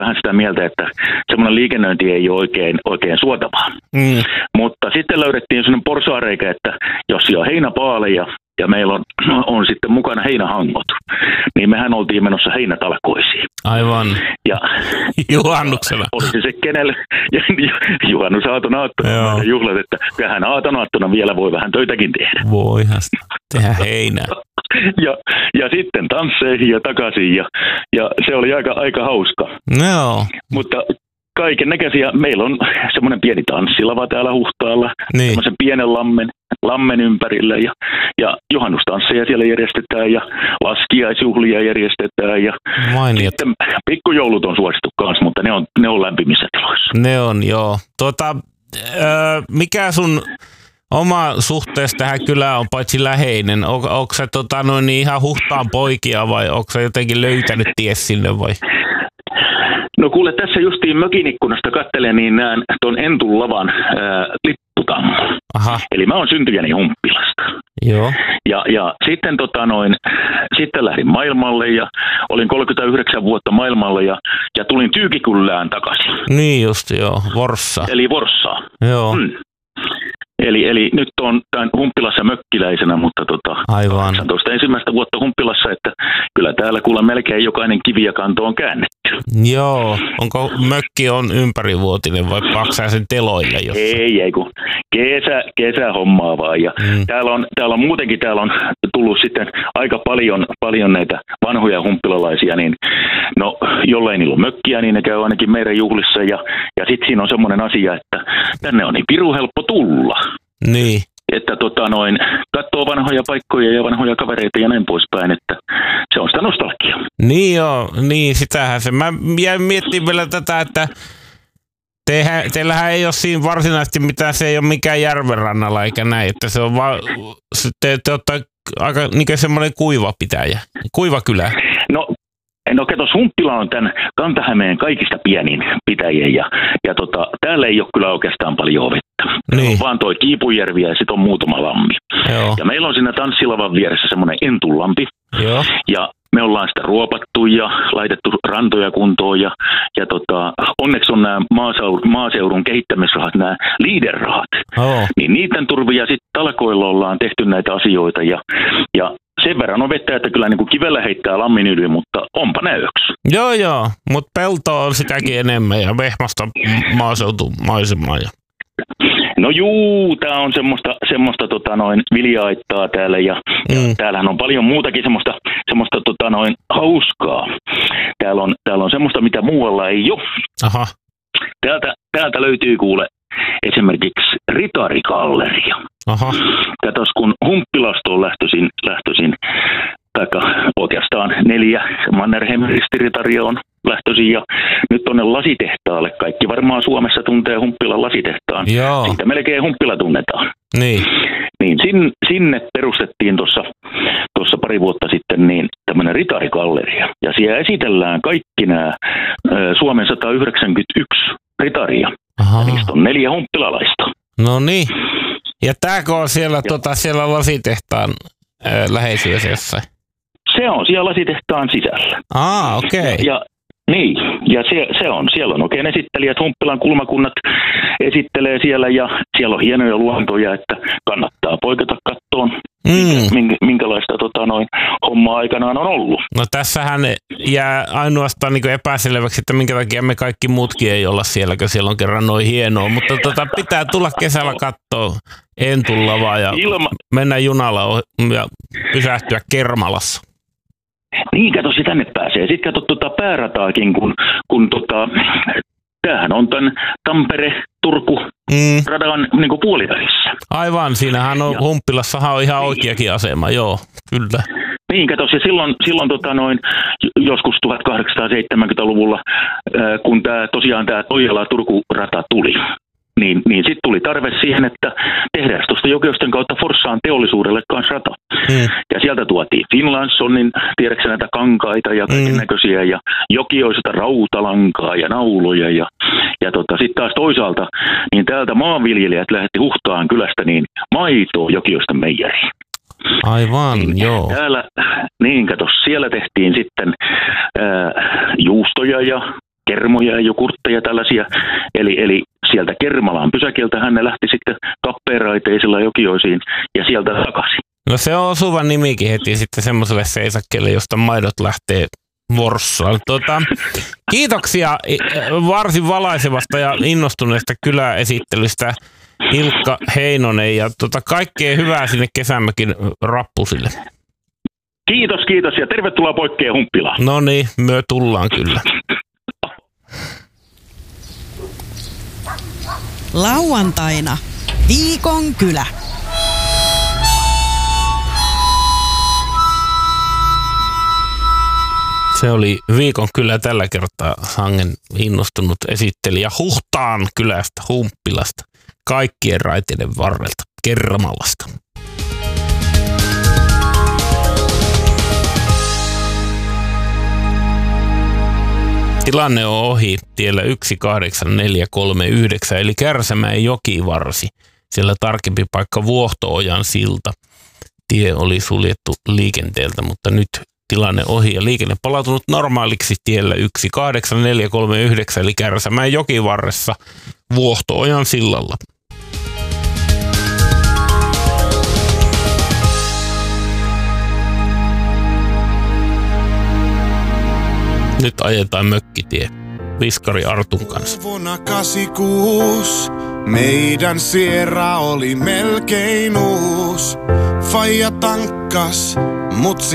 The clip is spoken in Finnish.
vähän sitä mieltä, että semmoinen liikennöinti ei ole oikein suotavaa. Mutta sitten löydettiin sellainen porsaanreikä, että jos siellä on heinäpaaleja ja meillä on sitten mukana heinähangot, niin mehän oltiin menossa heinätalkoisiin. Aivan. Ja juhannuksena. Olisi se kenelle, juhannusaatonaattona juhlat, että tähän aatonaattona vielä voi vähän töitäkin tehdä. Voihan tehdä heinää. Ja sitten tansseihin ja takaisin ja se oli aika hauska. No. Mutta kaiken näköisiä. Meillä on semmoinen pieni tanssilava täällä Huhtaalla, semmoisen pienen lammen ympärillä ja juhannustansseja siellä järjestetään ja laskiaisjuhlia järjestetään ja sitten pikkujoulut on suosittu kanssa, mutta ne on lämpimissä tiloissa. Ne on, joo. Mikä sun oma suhteessa tähän kylään on paitsi läheinen? Onko sä ihan Huhtaan poikia vai onko sä jotenkin löytänyt ties sinne vai? No kuule, tässä justiin mökin ikkunasta katselen, niin näen tuon Entun lavan lipputammo. Aha. Eli mä oon syntyjäni Humppilasta. Joo. Ja sitten sitten lähdin maailmalle ja olin 39 vuotta maailmalle ja tulin Tyykikylään takaisin. Niin just, joo. Vorssa. Eli Vorssaan. Joo. Eli nyt on tämän Humppilassa mökkiläisenä, mutta aivan. 18 ensimmäistä vuotta Humppilassa, että kyllä täällä kuulla melkein jokainen kivi ja kanto on käännetty. Joo. Onko mökki on ympärivuotinen vai paksaa sen teloille jossain? Ei kun kesä hommaa vaan. Ja täällä on muutenkin tullut sitten aika paljon näitä vanhoja humppilalaisia, niin no jollei niillä on mökkiä, niin ne käy ainakin meidän juhlissa ja sitten siinä on semmoinen asia, että tänne on niin pirun helppo tulla. Niin. Että katsoo vanhoja paikkoja ja vanhoja kavereita ja näin poispäin, että se on sitä nostalgiaa. Niin joo, niin sitähän se. Mä jäin miettimään vielä tätä, että teillähän ei ole siinä varsinaisesti mitään, se ei ole mikään järvenrannalla eikä näin, että se on vaan, te olette aika niin semmoinen kuiva kylä. No katos, Humppila on tämän Kanta-Hämeen kaikista pienin pitäjiä ja täällä ei ole kyllä oikeastaan paljon vettä. Niin. On vaan toi Kiipujärvi ja sitten on muutama lammi. Joo. Ja meillä on siinä tanssilavan vieressä semmoinen Entunlampi. Joo. Ja me ollaan sitä ruopattu ja laitettu rantoja kuntoon ja onneksi on nämä maaseudun kehittämisrahat, nämä leader-rahat. Oh. Niin niiden turvia sitten talkoilla ollaan tehty näitä asioita ja sen verran on vettä, että kyllä niin kuin kivellä heittää lammin yli, mutta onpa näyöksi. Joo, mutta pelto on sitäkin enemmän ja vehmasta maaseutumaisemaa. No tää on semmoista vilja-aittaa täällä ja täällähän on paljon muutakin semmoista hauskaa. Täällä on semmoista, mitä muualla ei ole. Aha. Täältä löytyy kuule esimerkiksi Ritarigalleria. Aha. Katos, kun Humppilasta on lähtöisin taikka oikeastaan 4 Mannerheimin ristiritaria on lähtöisin ja nyt tonne lasitehtaalle. Kaikki varmaan Suomessa tuntee Humppilan lasitehtaan. Joo. Siitä melkein Humppila tunnetaan. Niin sinne perustettiin tuossa pari vuotta sitten niin tämmöinen ritarigalleria. Ja siellä esitellään kaikki nämä Suomen 191 ritaria. Aha. Ja niistä on 4 humppilalaista. No niin. Ja tääkö on siellä, siellä lasitehtaan läheisyydessä jossain? Se on siellä lasitehtaan sisällä. Okei. Ja siellä on oikein esittelijät, Humppilan kulmakunnat esittelee siellä ja siellä on hienoja luontoja, että kannattaa poiketa kattoon, minkälaista hommaa aikanaan on ollut. No tässähän jää ainoastaan niin epäselväksi, että minkä takia me kaikki muutkin ei olla siellä, kun siellä on kerran noin hienoa, mutta pitää tulla kesällä katsoa Entullavaa ja mennä junalla ja pysähtyä Kermalassa. Niin, kato, se tänne pääsee. Sitten kato päärataakin, kun tämähän on tämän Tampere-Turku-radan niin puolivälissä. Aivan, siinähän on Humppilassahan on ihan oikeakin asema, joo, kyllä. Niin, kato, ja silloin joskus 1870-luvulla, kun tosiaan tämä Toijala-Turku-rata tuli, niin sitten tuli tarve siihen, että tehdään tuosta Jokioisten kautta Forssaan teollisuudelle kanssa rata. Ja sieltä tuotiin Finlandssonin, tiedätkö näitä kankaita ja kaiken näköisiä, ja Jokioista rautalankaa ja nauloja. Ja sitten taas toisaalta, niin täältä maanviljelijät lähti Huhtaan kylästä niin maitoa Jokioisten meijeriin. Aivan, joo. Täällä, kato, siellä tehtiin sitten juustoja ja kermoja ja jogurtteja tällaisia. Eli sieltä Kermalaan pysäkiltä hän lähti sitten kappeenraiteisilla Jokioisiin ja sieltä takaisin. No se on osuva nimikin heti sitten semmoiselle seisakkeelle, josta maidot lähtee Vorssaan. Kiitoksia varsin valaisevasta ja innostuneesta kyläesittelystä Ilkka Heinonen ja kaikkea hyvää sinne Kesämäkin rappusille. Kiitos ja tervetuloa Poikkeen Humppilaan. No niin, me tullaan kyllä. Lauantaina Viikon kylä. Se oli Viikon kylä tällä kertaa sangen innostunut esittelijä Huhtaan kylästä, Humppilasta, kaikkien raiteiden varrelta, Kermalasta. Tilanne on ohi tiellä 18439 eli Kärsämäen jokivarsi. Siellä tarkempi paikka Vuohtoojan silta. Tie oli suljettu liikenteeltä, mutta nyt tilanne ohi ja liikenne palautunut normaaliksi tiellä 18439 eli Kärsämäen jokivarressa Vuohtoojan sillalla. Nyt ajetaan mökkitie Viskari Artun kanssa. Vuonna 86 meidän Sierra oli melkein uus. Faija tankkas, mut